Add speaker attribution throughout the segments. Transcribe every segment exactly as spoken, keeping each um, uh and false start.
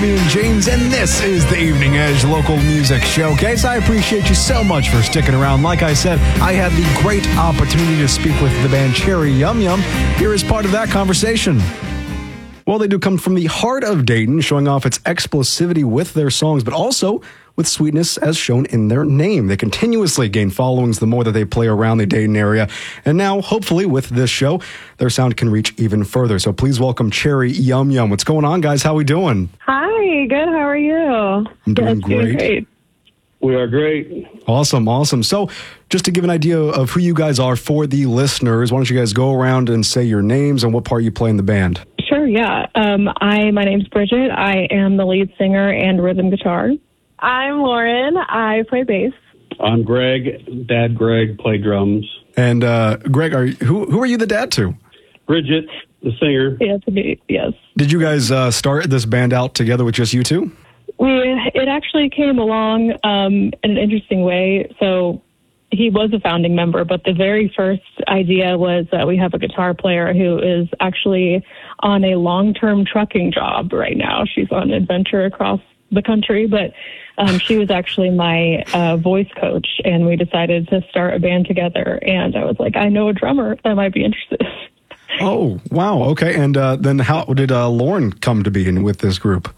Speaker 1: Jimmy and James, and this is the Evening Edge Local Music Showcase. I appreciate you so much for sticking around. Like I said, I had the great opportunity to speak with the band Cherry Yum Yum. Here is part of that conversation. Well, they do come from the heart of Dayton, showing off its explosivity with their songs, but also with sweetness as shown in their name. They continuously gain followings the more that they play around the Dayton area. And now, hopefully, with this show, their sound can reach even further. So please welcome Cherry Yum Yum. What's going on, guys? How we doing?
Speaker 2: Hi, good. How are you?
Speaker 1: I'm doing
Speaker 2: Yes,
Speaker 1: great.
Speaker 2: great.
Speaker 3: We are great.
Speaker 1: Awesome, awesome. So just to give an idea of who you guys are for the listeners, why don't you guys go around and say your names and what part you play in the band?
Speaker 2: Sure, yeah. Um, I, my name's Bridget. I am the lead singer and rhythm guitar. I'm Lauren. I play bass.
Speaker 3: I'm Greg. Dad Greg, play drums.
Speaker 1: And uh, Greg, are you, who who are you the dad to?
Speaker 3: Bridget, the singer.
Speaker 2: Yes, yes.
Speaker 1: Did you guys uh, start this band out together with just you two?
Speaker 2: We it actually came along um, in an interesting way. So he was a founding member, but the very first idea was that we have a guitar player who is actually on a long-term trucking job right now. She's on an adventure across the country, but um, she was actually my uh, voice coach, and we decided to start a band together. And I was like, I know a drummer that might be interested.
Speaker 1: Oh, wow. Okay. And uh, then how did uh, Lauren come to be in with this group?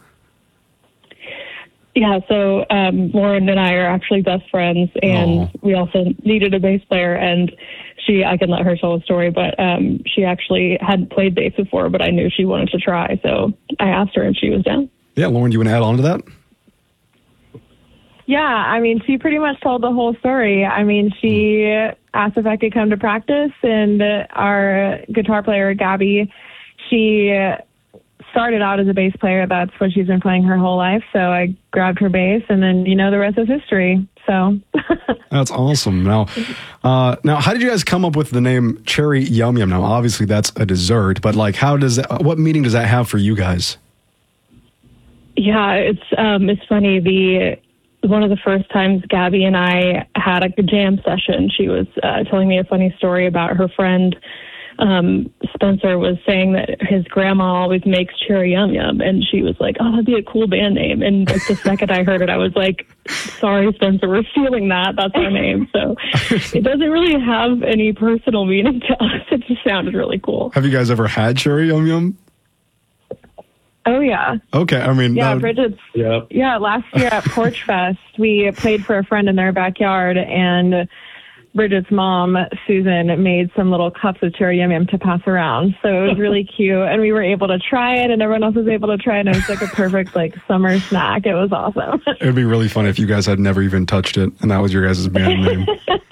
Speaker 2: Yeah, so um, Lauren and I are actually best friends, and
Speaker 1: oh.
Speaker 2: we also needed a bass player, and she, I can let her tell the story, but um, she actually hadn't played bass before, but I knew she wanted to try, so I asked her, and she was down.
Speaker 1: Yeah, Lauren, do you want to add on to that?
Speaker 4: Yeah, I mean, she pretty much told the whole story. I mean, she asked if I could come to practice, and our guitar player, Gabby, she started out as a bass player. That's what she's been playing her whole life. So I grabbed her bass, and then, you know, the rest is history. So
Speaker 1: that's awesome. Now, uh, now, how did you guys come up with the name Cherry Yum Yum? Now, obviously, that's a dessert, but like, how does that, what meaning does that have for you guys?
Speaker 2: Yeah, it's um, it's funny. The one of the first times Gabby and I had a jam session, she was uh, telling me a funny story about her friend. Um, Spencer was saying that his grandma always makes Cherry Yum Yum, and she was like, oh, that'd be a cool band name. And like the second I heard it, I was like, sorry, Spencer, we're stealing that. That's our name. So it doesn't really have any personal meaning to us. It just sounded really cool.
Speaker 1: Have you guys ever had Cherry Yum Yum?
Speaker 4: Oh, yeah.
Speaker 1: Okay, I mean...
Speaker 4: Yeah,
Speaker 1: would...
Speaker 4: Bridget's...
Speaker 3: Yeah.
Speaker 4: Yeah, last year at Porch Fest, we played for a friend in their backyard, and Bridget's mom, Susan, made some little cups of Cherry Yum Yum to pass around. So it was really cute, and we were able to try it, and everyone else was able to try it, and it was like a perfect, like, summer snack. It was awesome.
Speaker 1: It would be really fun if you guys had never even touched it, and that was your guys' band name.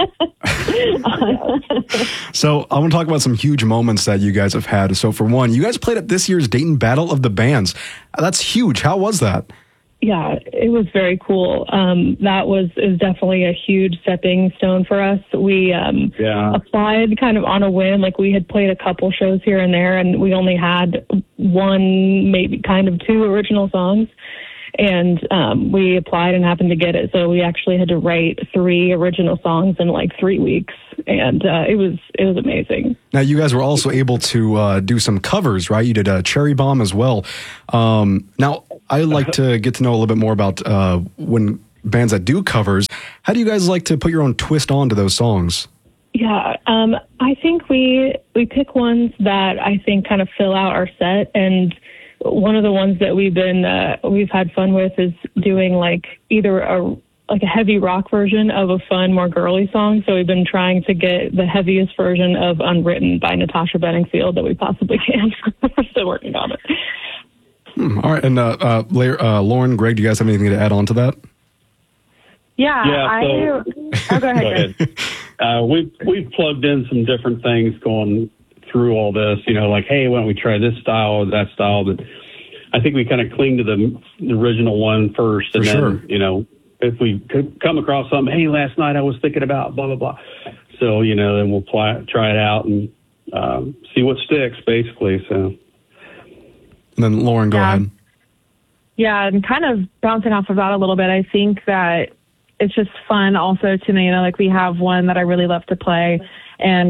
Speaker 1: So I want to talk about some huge moments that you guys have had. So for one, you guys played at this year's Dayton Battle of the Bands. That's huge. How was that?
Speaker 2: Yeah, it was very cool. Um, that was is definitely a huge stepping stone for us. We um,
Speaker 3: Yeah.
Speaker 2: applied kind of on a whim. Like we had played a couple shows here and there, and we only had one, maybe kind of two original songs. And um, we applied and happened to get it. So we actually had to write three original songs in like three weeks, and uh, it was it was amazing.
Speaker 1: Now, you guys were also able to uh, do some covers, right? You did a Cherry Bomb as well. Um, now, I'd like to get to know a little bit more about uh, when bands that do covers. How do you guys like to put your own twist onto those songs?
Speaker 2: Yeah, um, I think we we pick ones that I think kind of fill out our set, and one of the ones that we've been uh, we've had fun with is doing like either a like a heavy rock version of a fun, more girly song. So we've been trying to get the heaviest version of Unwritten by Natasha Bedingfield that we possibly can. We're still working on it.
Speaker 1: Hmm, all right, and uh, uh, uh, Lauren, Greg, do you guys have anything to add on to that?
Speaker 4: Yeah,
Speaker 3: Yeah,
Speaker 4: I...
Speaker 3: so-
Speaker 4: Oh, go ahead,
Speaker 3: Go ahead.
Speaker 4: Greg.
Speaker 3: Uh, we've, we've plugged in some different things going through all this, you know, like, hey, why don't we try this style or that style? But I think we kind of cling to the, the original one first. And
Speaker 1: For
Speaker 3: then,
Speaker 1: sure.
Speaker 3: you know, if we could come across something, hey, last night I was thinking about blah, blah, blah. So, you know, then we'll ply, try it out and um, see what sticks, basically. So.
Speaker 1: And then Lauren, go
Speaker 4: Yeah.
Speaker 1: ahead.
Speaker 4: Yeah, and kind of bouncing off of that a little bit, I think that it's just fun also to me. You know, like we have one that I really love to play, and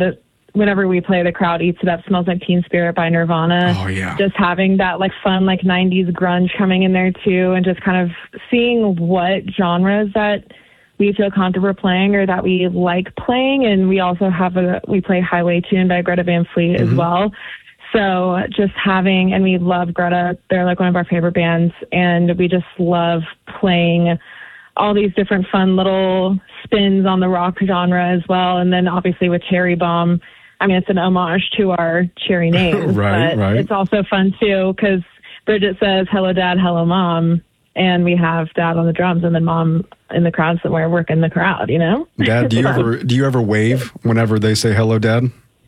Speaker 4: whenever we play, the crowd eats it up. Smells Like Teen Spirit by Nirvana.
Speaker 1: Oh, yeah.
Speaker 4: Just having that like fun, like nineties grunge coming in there too, and just kind of seeing what genres that we feel comfortable playing or that we like playing. And we also have a, we play Highway Tune by Greta Van Fleet mm-hmm. as well. So just having, and we love Greta. They're like one of our favorite bands. And we just love playing all these different fun little spins on the rock genre as well. And then obviously with Cherry Bomb, I mean, it's an homage to our Cherry names.
Speaker 1: right,
Speaker 4: but
Speaker 1: right.
Speaker 4: It's also fun too, because Bridget says, hello, Dad, hello, Mom. And we have Dad on the drums and then Mom in the crowd somewhere working the crowd, you know?
Speaker 1: Dad, do you ever do you ever wave whenever they say hello, Dad?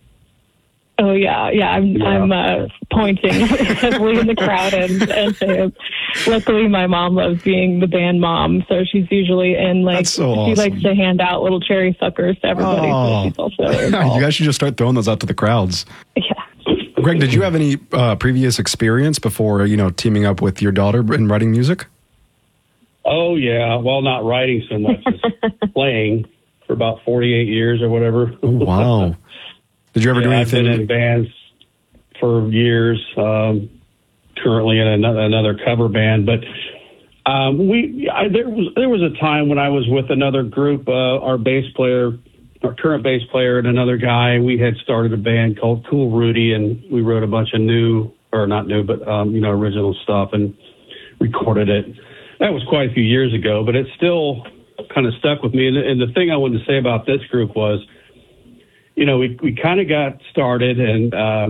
Speaker 2: Oh yeah, yeah. I'm
Speaker 3: Yeah.
Speaker 2: I'm uh, pointing heavily in the crowd and and saying. Luckily, my mom loves being the band mom, so she's usually in like
Speaker 1: That's so
Speaker 2: she
Speaker 1: awesome.
Speaker 2: likes to hand out little cherry suckers to everybody.
Speaker 1: Oh.
Speaker 2: So she's also involved.
Speaker 1: You guys should just start throwing those out to the crowds.
Speaker 2: Yeah.
Speaker 1: Greg, did you have any uh, previous experience before you know teaming up with your daughter in writing music?
Speaker 3: Oh, yeah. Well, not writing so much as playing for about forty-eight years or whatever.
Speaker 1: Oh, wow. Did you ever
Speaker 3: Yeah,
Speaker 1: do
Speaker 3: I've
Speaker 1: anything?
Speaker 3: been in bands for years, um, currently in another, another cover band. But um, we I, there was there was a time when I was with another group, uh, our bass player, our current bass player and another guy, we had started a band called Cool Rudy, and we wrote a bunch of new, or not new, but, um, you know, original stuff and recorded it. That was quite a few years ago, but it still kind of stuck with me. And, and the thing I wanted to say about this group was, you know, we, we kind of got started, and uh,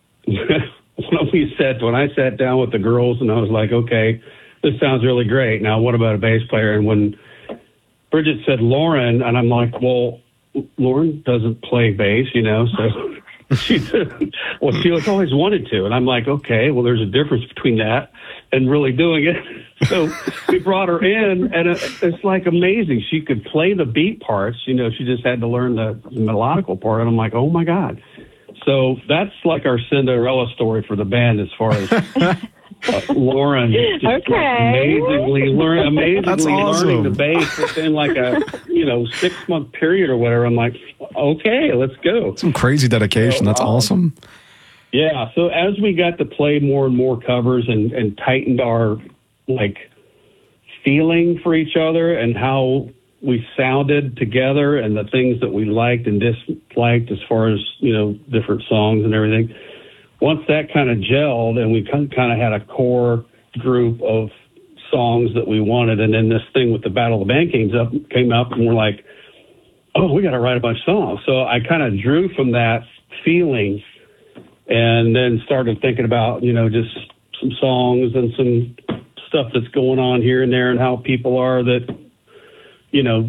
Speaker 3: when we sat, when I sat down with the girls and I was like, okay, this sounds really great. Now, what about a bass player? And when Bridget said Lauren, and I'm like, well, Lauren doesn't play bass, you know, so she said, well, she always wanted to. And I'm like, okay, well, there's a difference between that and really doing it. So we brought her in, and it's like amazing. She could play the beat parts. You know, she just had to learn the melodical part. And I'm like, oh, my God. So that's like our Cinderella story for the band as far as uh, Lauren just
Speaker 4: Okay.
Speaker 3: amazingly, learn, amazingly
Speaker 1: That's awesome.
Speaker 3: learning the bass within like a, you know, six-month period or whatever. I'm like, okay, let's go.
Speaker 1: Some crazy dedication. That's
Speaker 3: um,
Speaker 1: awesome.
Speaker 3: Yeah, so as we got to play more and more covers and, and tightened our, like, feeling for each other and how we sounded together and the things that we liked and disliked as far as, you know, different songs and everything, once that kind of gelled and we kind of had a core group of songs that we wanted, and then this thing with the Battle of the Band Kings up, came up, and we're like, oh, we got to write a bunch of songs. So I kind of drew from that feeling and then started thinking about, you know, just some songs and some stuff that's going on here and there and how people are that, you know,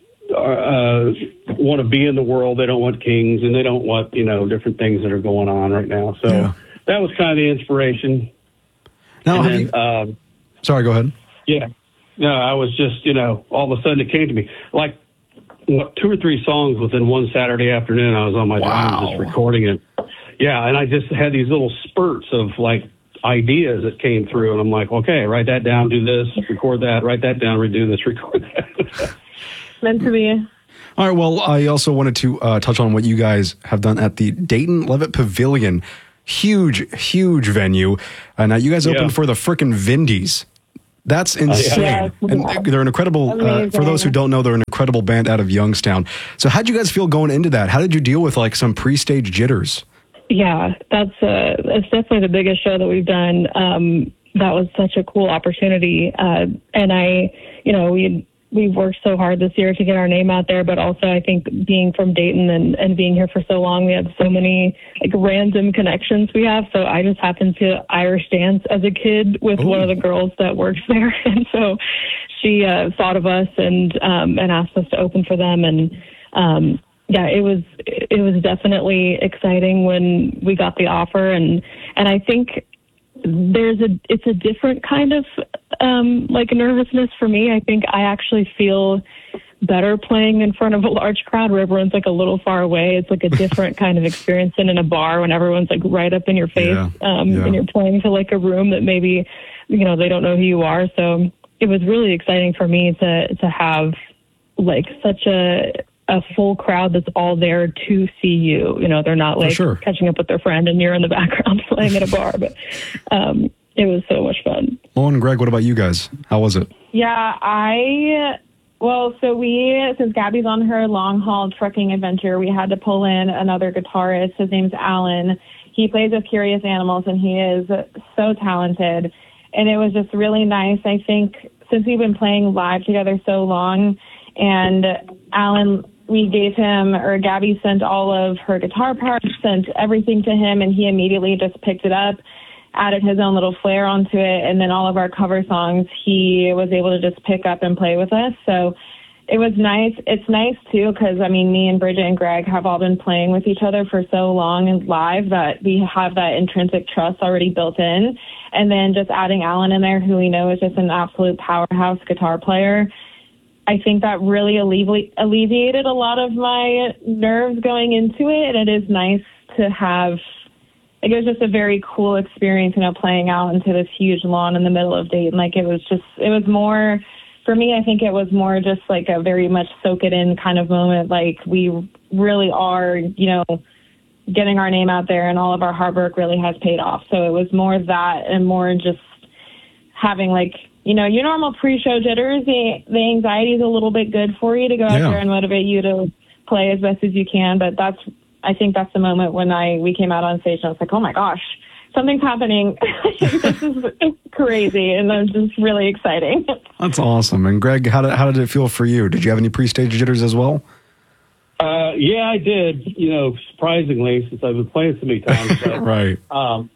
Speaker 3: uh, want to be in the world. They don't want kings, and they don't want, you know, different things that are going on right now. So
Speaker 1: Yeah.
Speaker 3: that was kind of the inspiration.
Speaker 1: Now,
Speaker 3: And
Speaker 1: have
Speaker 3: then,
Speaker 1: you,
Speaker 3: um,
Speaker 1: sorry, go ahead.
Speaker 3: yeah. No, I was just, you know, all of a sudden it came to me. Like, what, two or three songs within one Saturday afternoon, I was on my
Speaker 1: Wow.
Speaker 3: drums just recording it. Yeah, and I just had these little spurts of, like, ideas that came through, and I'm like, okay, write that down, do this, record that, write that down, redo this, record that.
Speaker 4: Meant to be.
Speaker 1: All right, well, I also wanted to uh, touch on what you guys have done at the Dayton Levitt Pavilion. Huge, huge venue. Uh, now, you guys
Speaker 3: Yeah.
Speaker 1: opened for the frickin' Vindies. That's insane.
Speaker 4: Yeah.
Speaker 1: And they're an incredible, uh, for those who don't know, they're an incredible band out of Youngstown. So how'd you guys feel going into that? How did you deal with like some pre-stage jitters?
Speaker 2: Yeah, that's uh, that's definitely the biggest show that we've done. Um, that was such a cool opportunity, uh, and I, you know, we we worked so hard this year to get our name out there. But also, I think being from Dayton and, and being here for so long, we have so many like random connections we have. So I just happened to Irish dance as a kid with
Speaker 1: Ooh.
Speaker 2: one of the girls that works there, and so she uh, thought of us and um, and asked us to open for them. And um, yeah, it was it was definitely exciting when we got the offer, and and I think there's a it's a different kind of um, like nervousness for me. I think I actually feel better playing in front of a large crowd where everyone's like a little far away. It's like a different kind of experience than in a bar when everyone's like right up in your face,
Speaker 1: Yeah,
Speaker 2: um,
Speaker 1: yeah.
Speaker 2: and you're playing to like a room that maybe you know they don't know who you are. So it was really exciting for me to to have like such a a full crowd that's all there to see you. You know, they're not like
Speaker 1: sure.
Speaker 2: catching up with their friend and you're in the background playing at a bar. But um, it was so much fun.
Speaker 1: Lauren and Greg, what about you guys? How was it?
Speaker 4: Yeah, I, well, so we, since Gabby's on her long haul trucking adventure, we had to pull in another guitarist. His name's Alan. He plays with Curious Animals, and he is so talented. And it was just really nice. I think since we've been playing live together so long, and Alan, we gave him, or Gabby sent all of her guitar parts, sent everything to him, and he immediately just picked it up, added his own little flair onto it, and then all of our cover songs he was able to just pick up and play with us. So it was nice. It's nice, too, because, I mean, me and Bridget and Greg have all been playing with each other for so long and live that we have that intrinsic trust already built in. And then just adding Alan in there, who we know is just an absolute powerhouse guitar player, I think that really allevi- alleviated a lot of my nerves going into it. And it is nice to have, like, it was just a very cool experience, you know, playing out into this huge lawn in the middle of Dayton. Like, it was just, it was more... For me, I think it was more just like a very much soak it in kind of moment. Like, we really are, you know, getting our name out there, and all of our hard work really has paid off. So it was more that and more just having, like, you know, your normal pre-show jitters. The, the anxiety is a little bit good for you to go out
Speaker 1: Yeah.
Speaker 4: there and motivate you to play as best as you can. But that's, I think that's the moment when I we came out on stage and I was like, oh my gosh, something's happening. This is crazy, and it's just really exciting.
Speaker 1: That's awesome. And Greg, how did how did it feel for you? Did you have any pre-stage jitters as well?
Speaker 3: Uh, yeah, I did. You know, surprisingly, since I've been playing so many times. But,
Speaker 1: Right.
Speaker 3: Um,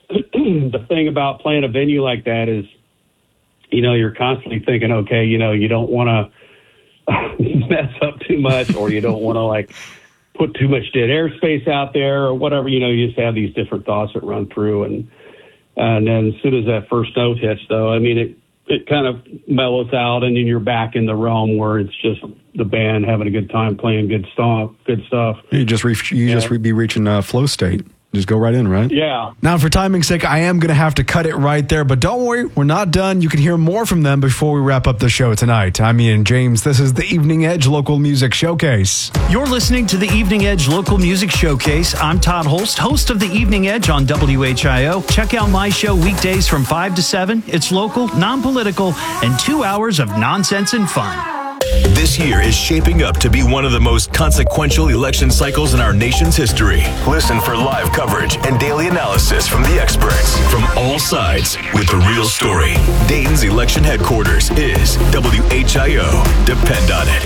Speaker 3: the thing about playing a venue like that is, you know, you're constantly thinking, okay, you know, you don't want to mess up too much, or you don't want to like put too much dead airspace out there, or whatever. You know, you just have these different thoughts that run through, and and then as soon as that first note hits, though, I mean, it it kind of mellows out, and then you're back in the realm where it's just the band having a good time playing good stuff. Good stuff.
Speaker 1: You just reach, you
Speaker 3: Yeah.
Speaker 1: just re- be reaching uh, flow state. Just go right in, right?
Speaker 3: Yeah.
Speaker 1: Now, for timing's sake, I am going to have to cut it right there, but don't worry, we're not done. You can hear more from them before we wrap up the show tonight. I'm Ian James. This is the Evening Edge Local Music Showcase.
Speaker 5: You're listening to the Evening Edge Local Music Showcase. I'm Todd Holst, host of the Evening Edge on W H I O. Check out my show weekdays from five to seven. It's local, non-political, and two hours of nonsense and fun.
Speaker 6: This year is shaping up to be one of the most consequential election cycles in our nation's history. Listen for live coverage and daily analysis from the experts from all sides with the real story. Dayton's election headquarters is W H I O. Depend on it.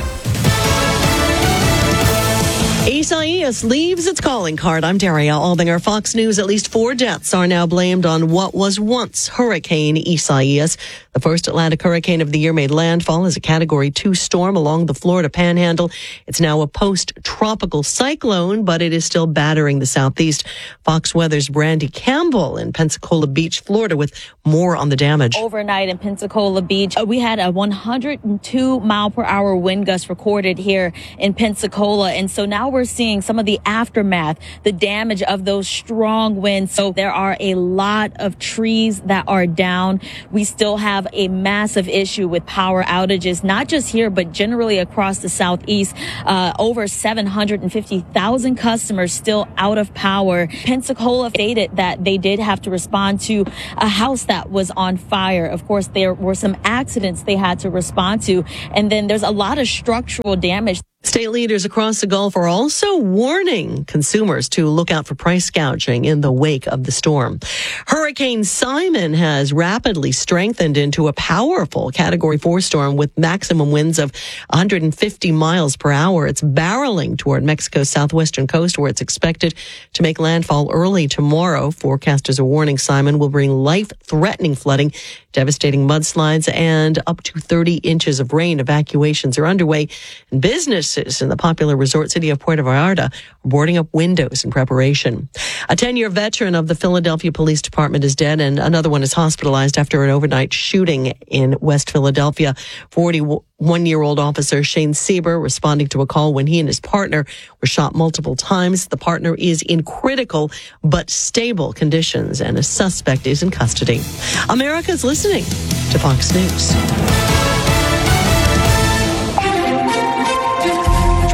Speaker 7: Isaias leaves its calling card. I'm Daria Albinger. Fox News. At least four deaths are now blamed on what was once Hurricane Isaias. The first Atlantic hurricane of the year made landfall as a Category two storm along the Florida Panhandle. It's now a post-tropical cyclone, but it is still battering the southeast. Fox Weather's Brandy Campbell in Pensacola Beach, Florida, with more on the damage.
Speaker 8: Overnight in Pensacola Beach, we had a one hundred two mile per hour wind gust recorded here in Pensacola. And so now we're seeing some of the aftermath, the damage of those strong winds. So there are a lot of trees that are down. We still have a massive issue with power outages, not just here, but generally across the southeast. Uh, over seven hundred fifty thousand customers still out of power. Pensacola stated that they did have to respond to a house that was on fire. Of course, there were some accidents they had to respond to. And then there's a lot of structural damage.
Speaker 7: State leaders across the Gulf are also warning consumers to look out for price gouging in the wake of the storm. Hurricane Simon has rapidly strengthened into a powerful Category four storm with maximum winds of one hundred fifty miles per hour. It's barreling toward Mexico's southwestern coast, where it's expected to make landfall early tomorrow. Forecasters are warning Simon will bring life-threatening flooding, devastating mudslides, and up to thirty inches of rain. Evacuations are underway, and businesses in the popular resort city of Puerto Vallarta are boarding up windows in preparation. A ten-year veteran of the Philadelphia Police Department is dead, and another one is hospitalized after an overnight shooting in West Philadelphia. forty-one-year-old officer Shane Sieber responding to a call when he and his partner were shot multiple times. The partner is in critical but stable conditions, and a suspect is in custody. America's listening to Fox News.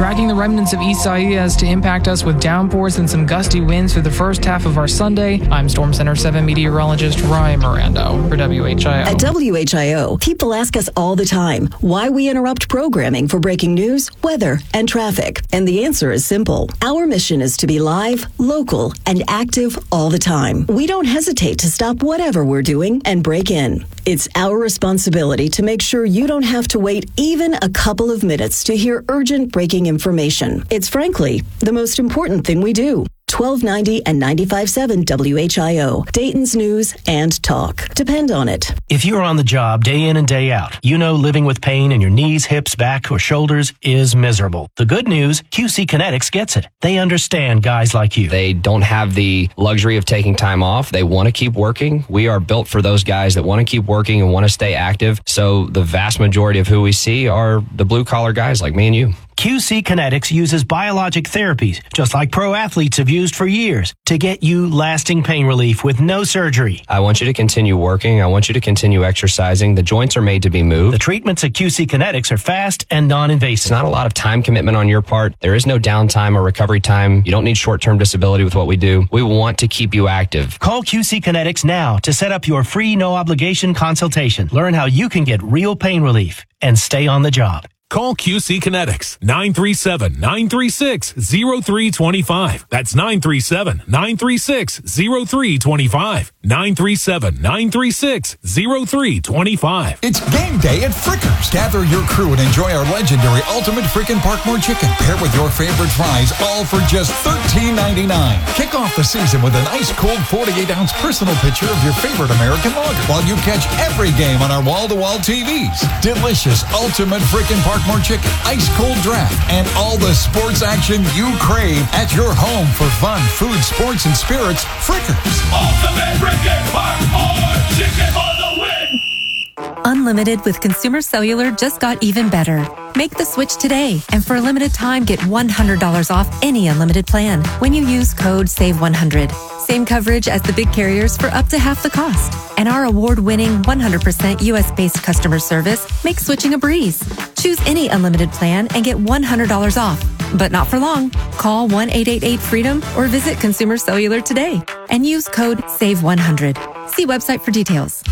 Speaker 9: tracking the remnants of Isaias to impact us with downpours and some gusty winds for the first half of our Sunday. I'm Storm Center seven meteorologist Ryan Mirando for W H I O.
Speaker 10: At W H I O, people ask us all the time why we interrupt programming for breaking news, weather, and traffic. And the answer is simple. Our mission is to be live, local, and active all the time. We don't hesitate to stop whatever we're doing and break in. It's our responsibility to make sure you don't have to wait even a couple of minutes to hear urgent breaking information. It's frankly the most important thing we do. twelve ninety and ninety-five point seven W H I O, Dayton's news and talk. Depend on it.
Speaker 11: If you're on the job day in and day out, you know living with pain in your knees, hips, back, or shoulders is miserable. The good news, Q C Kinetics gets it. They understand guys like you.
Speaker 12: They don't have the luxury of taking time off. They want to keep working. We are built for those guys that want to keep working and want to stay active. So the vast majority of who we see are the blue-collar guys like me and you.
Speaker 11: Q C Kinetics uses biologic therapies, just like pro athletes have used for years, to get you lasting pain relief with no surgery.
Speaker 12: I want you to continue working. I want you to continue exercising. The joints are made to be moved.
Speaker 11: The treatments at Q C Kinetics are fast and non-invasive.
Speaker 12: It's not a lot of time commitment on your part. There is no downtime or recovery time. You don't need short-term disability with what we do. We want to keep you active.
Speaker 11: Call Q C Kinetics now to set up your free no-obligation consultation. Learn how you can get real pain relief and stay on the job.
Speaker 13: Call Q C Kinetics, nine three seven, nine three six, zero three two five. That's nine three seven, nine three six, zero three two five. nine three seven, nine three six, zero three two five.
Speaker 14: It's game day at Frickers. Gather your crew and enjoy our legendary Ultimate Frickin' Parkmore Chicken. Pair with your favorite fries, all for just thirteen ninety-nine. Kick off the season with an ice-cold forty-eight ounce personal picture of your favorite American lager while you catch every game on our wall-to-wall T Vs. Delicious Ultimate Frickin' Parkmore More chicken, ice cold draft, and all the sports action you crave at your home for fun, food, sports, and spirits. Frickers.
Speaker 15: Ultimate Frickin' Parkmore Chicken for the win.
Speaker 16: Unlimited with Consumer Cellular just got even better. Make the switch today, and for a limited time, get one hundred dollars off any unlimited plan when you use code save one hundred. Same coverage as the big carriers for up to half the cost. And our award-winning one hundred percent U S-based customer service makes switching a breeze. Choose any unlimited plan and get one hundred dollars off. But not for long. Call one eight eight eight freedom or visit Consumer Cellular today and use code save one hundred. See website for details.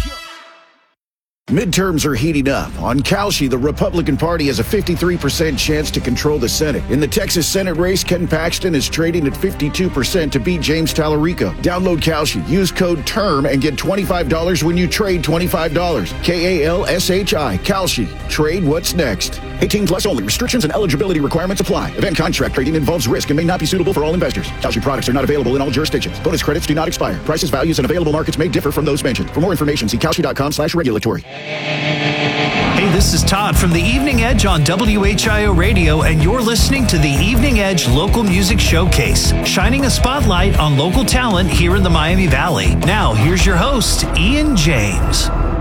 Speaker 17: Midterms are heating up. On Kalshi, the Republican Party has a fifty-three percent chance to control the Senate. In the Texas Senate race, Ken Paxton is trading at fifty-two percent to beat James Tallarico. Download Kalshi. Use code TERM and get twenty-five dollars when you trade twenty-five dollars. K A L S H I. Kalshi. Trade what's next. eighteen plus only. Restrictions and eligibility requirements apply. Event contract trading involves risk and may not be suitable for all investors. Kalshi products are not available in all jurisdictions. Bonus credits do not expire. Prices, values, and available markets may differ from those mentioned. For more information, see kalshi.com slash regulatory.
Speaker 5: Hey, this is Todd from The Evening Edge on W H I O Radio, and you're listening to The Evening Edge Local Music Showcase, shining a spotlight on local talent here in the Miami Valley. Now, here's your host, Ian James.